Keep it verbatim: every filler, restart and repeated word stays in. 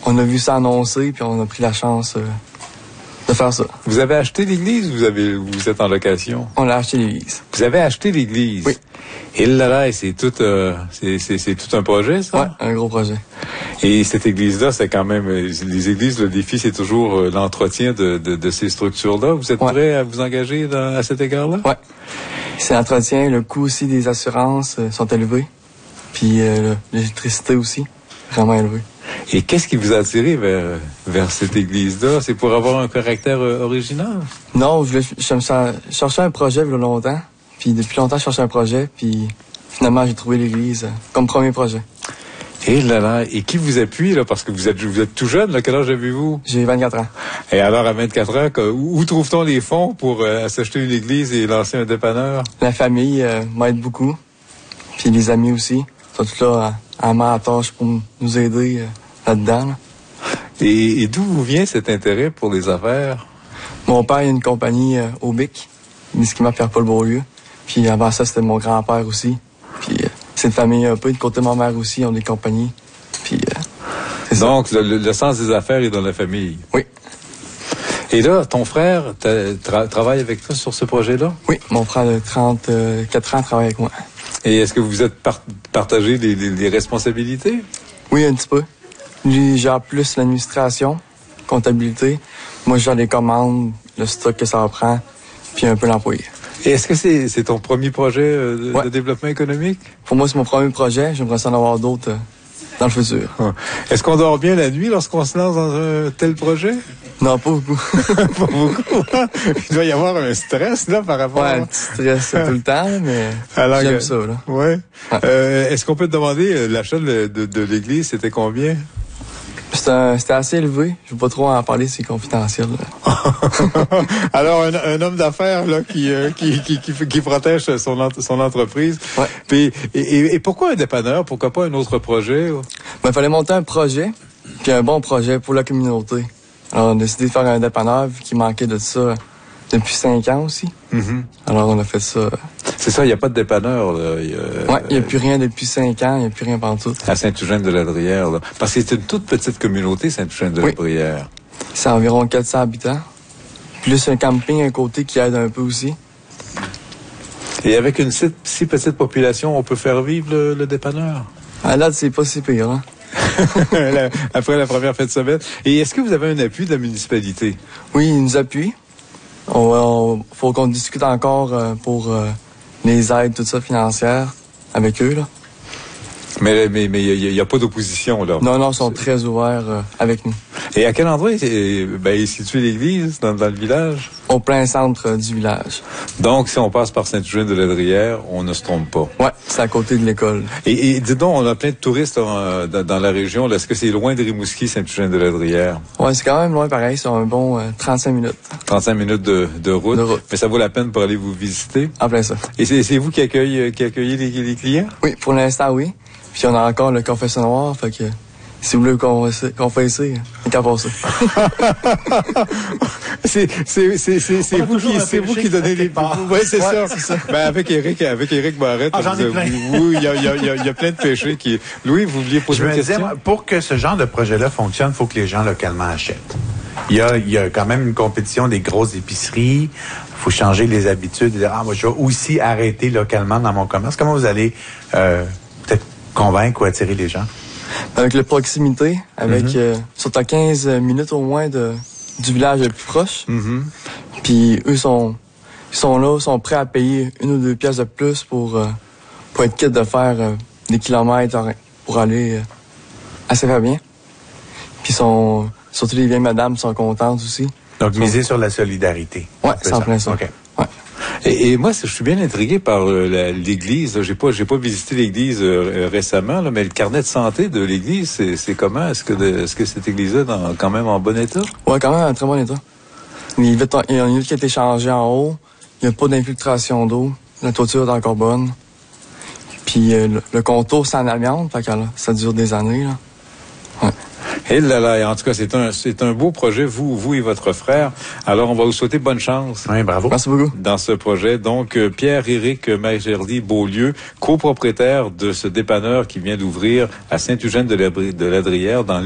on a vu ça annoncé, puis on a pris la chance euh, de faire ça. Vous avez acheté l'église ou vous, avez, vous êtes en location? On a acheté l'église. Vous avez acheté l'église? Oui. Et là, là, c'est tout, euh, c'est, c'est, c'est tout un projet, ça? Oui, un gros projet. Et cette église-là, c'est quand même... Les églises, le défi, c'est toujours euh, l'entretien de, de, de ces structures-là. Vous êtes ouais. prêt à vous engager dans, à cet égard-là? Oui. C'est l'entretien, le coût aussi des assurances euh, sont élevés. Puis euh, l'électricité aussi, vraiment élevé. Et qu'est-ce qui vous a attiré vers, vers cette église-là? C'est pour avoir un caractère euh, original? Non, je, je, je, je cherchais un projet il y a longtemps. Puis depuis longtemps, je cherchais un projet. Puis finalement, j'ai trouvé l'église euh, comme premier projet. Et là là, et qui vous appuie, là? Parce que vous êtes, vous êtes tout jeune, là. Quel âge avez-vous? J'ai vingt-quatre ans. Et alors, à vingt-quatre ans, où, où trouve-t-on les fonds pour euh, s'acheter une église et lancer un dépanneur? La famille euh, m'aide beaucoup. Puis les amis aussi. Ils sont tous là à, à ma tâche pour nous aider euh, là-dedans. Là. Et, et d'où vous vient cet intérêt pour les affaires? Mon père, il a une compagnie euh, au Bic, ce qui m'a fait Paul Beaulieu. Puis avant ça, c'était mon grand-père aussi. Puis euh, c'est une famille un peu. De côté de ma mère aussi, on a des compagnies. Puis euh, c'est Donc, ça. Le, le sens des affaires est dans la famille? Oui. Et là, ton frère tra- travaille avec toi sur ce projet-là? Oui, mon frère de trente-quatre ans travaille avec moi. Et est-ce que vous êtes par- partagé les, les, les responsabilités? Oui, un petit peu. Lui, il gère plus l'administration, comptabilité. Moi, je gère les commandes, le stock que ça reprend, puis un peu l'employé. Et est-ce que c'est, c'est ton premier projet euh, de, ouais. de développement économique? Pour moi, c'est mon premier projet. J'aimerais en avoir d'autres euh, dans le futur. Ah. Est-ce qu'on dort bien la nuit lorsqu'on se lance dans un tel projet? Non, pas beaucoup. Pas beaucoup. Hein? Il doit y avoir un stress là par rapport. Ouais, un petit stress tout le temps, mais alors, j'aime ça là. Ouais. ouais. Euh, est-ce qu'on peut te demander l'achat de, de, de l'église, c'était combien? C'était, un, c'était assez élevé. Je ne veux pas trop en parler, c'est confidentiel. Alors, un, un homme d'affaires là qui, euh, qui, qui, qui, qui protège son, son entreprise. Ouais. Puis, et, et pourquoi un dépanneur? Pourquoi pas un autre projet? Ben, il fallait monter un projet, puis un bon projet pour la communauté. Alors, on a décidé de faire un dépanneur, vu qu'il manquait de ça depuis cinq ans aussi. Mm-hmm. Alors, on a fait ça. C'est ça, il n'y a pas de dépanneur, là. Il y a, ouais, il n'y a plus rien depuis cinq ans, il n'y a plus rien partout. À Saint-Eugène-de-Ladrière, là. Parce que c'est une toute petite communauté, Saint-Eugène-de-Ladrière. Oui. C'est environ quatre cents habitants. Plus un camping à un côté qui aide un peu aussi. Et avec une si, si petite population, on peut faire vivre le, le dépanneur? À date, c'est pas si pire, hein? Après la première fête de semaine. Et est-ce que vous avez un appui de la municipalité? Oui, ils nous appuient. On, on faut qu'on discute encore euh, pour euh, les aides, tout ça, financières, avec eux, là. Mais mais mais il n'y a, a pas d'opposition, là? Non, non, ils sont très ouverts euh, avec nous. Et à quel endroit est, ben, est située l'église, dans, dans le village? Au plein centre euh, du village. Donc, si on passe par Saint-Eugène-de-Ladrière, on ne se trompe pas? Ouais, c'est à côté de l'école. Et, et dis donc, on a plein de touristes là, dans, dans la région. Là. Est-ce que c'est loin de Rimouski, Saint-Eugène-de-Ladrière? Ouais, c'est quand même loin, pareil. C'est un bon euh, trente-cinq minutes. trente-cinq minutes de, de, route. de route. Mais ça vaut la peine pour aller vous visiter? En plein ça. Et c'est, c'est vous qui accueillez, qui accueillez les, les clients? Oui, pour l'instant, oui. Puis on a encore le confessionnaire, fait que si vous voulez confesser, confesser, il qu'à passer. c'est c'est c'est c'est c'est vous qui c'est vous qui donnez les oui, c'est ouais, ça. C'est ça. Ben avec Éric avec Éric Barrette, ah, j'en ai plein. Oui, il y a il y a il y a, il y a plein de péchés qui Louis, vous vouliez poser une question? Disais, pour que ce genre de projet-là fonctionne, il faut que les gens localement achètent. Il y a il y a quand même une compétition des grosses épiceries. Il faut changer les habitudes et dire ah moi je vais aussi arrêter localement dans mon commerce. Comment vous allez euh, peut-être convaincre ou attirer les gens? Avec la proximité, avec mm-hmm. euh, surtout à quinze minutes au moins de, du village le plus proche. Mm-hmm. Puis eux sont, ils sont là, sont prêts à payer une ou deux pièces de plus pour, euh, pour être quitte de faire euh, des kilomètres pour aller euh, assez faire bien. Puis sont, surtout les vieilles madames sont contentes aussi. Donc miser sur la solidarité. Ouais, c'est en plein ça. Okay. Ouais. Et, et moi, je suis bien intrigué par euh, la, l'église. J'ai pas, j'ai pas visité l'église euh, récemment, là, mais le carnet de santé de l'église, c'est, c'est comment? Est-ce que, de, est-ce que cette église-là est quand même en bon état? Ouais, quand même en très bon état. Il y a une qui a été changée en haut. Il n'y a pas d'infiltration d'eau. La toiture est encore bonne. Puis euh, le, le contour, c'est en amiante, fait que là, ça dure des années, là. Ouais. Et là, là, en tout cas, c'est un, c'est un beau projet, vous, vous et votre frère. Alors, on va vous souhaiter bonne chance. Oui, bravo. Merci beaucoup. Dans ce projet. Donc, Pierre-Éric Majerly-Beaulieu, copropriétaire de ce dépanneur qui vient d'ouvrir à Saint-Eugène-de-Ladrière, dans